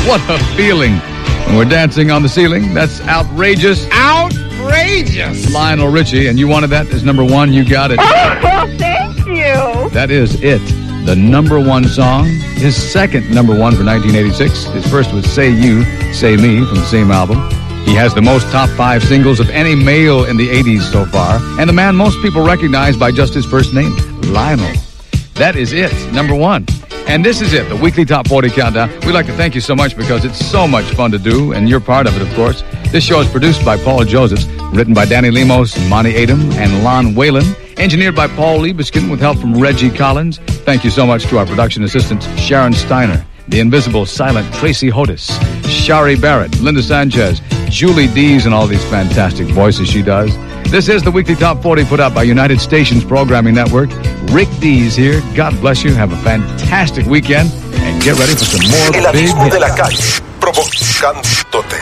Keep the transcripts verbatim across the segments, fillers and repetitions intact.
What a feeling. And we're dancing on the ceiling. That's outrageous. Outrageous. Lionel Richie, and you wanted that as number one. You got it. Oh, thank you. That is it. The number one song. His second number one for nineteen eighty-six. His first was Say You, Say Me from the same album. He has the most top five singles of any male in the eighties so far, and the man most people recognize by just his first name, Lionel. That is it, number one. And this is it, the weekly Top forty Countdown. We'd like to thank you so much because it's so much fun to do, and you're part of it, of course. This show is produced by Paul Josephs, written by Danny Lemos, Monty Adam, and Lon Whalen, engineered by Paul Liebeskin with help from Reggie Collins. Thank you so much to our production assistants, Sharon Steiner, the invisible silent Tracy Hodis, Shari Barrett, Linda Sanchez, Julie Dees, and all these fantastic voices she does. This is the weekly Top forty put out by United Stations Programming Network. Rick Dees here. God bless you. Have a fantastic weekend. And get ready for some more El big abismo hits. de la calle, provocándote.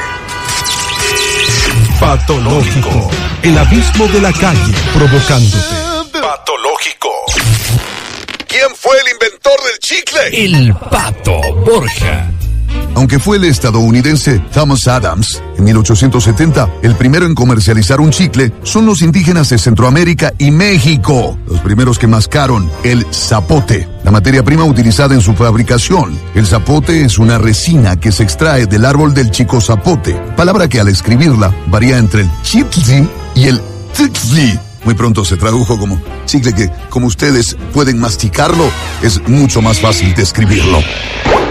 Patológico. El abismo de la calle, provocándote. Patológico. ¿Quién fue el inventor del chicle? El Pato Borja. Aunque fue el estadounidense Thomas Adams, en mil ochocientos setenta, el primero en comercializar un chicle, son los indígenas de Centroamérica y México, los primeros que mascaron el zapote, la materia prima utilizada en su fabricación. El zapote es una resina que se extrae del árbol del chico zapote, palabra que al escribirla varía entre el chicle y el tzli. Muy pronto se tradujo como chicle que, como ustedes pueden masticarlo, es mucho más fácil de escribirlo.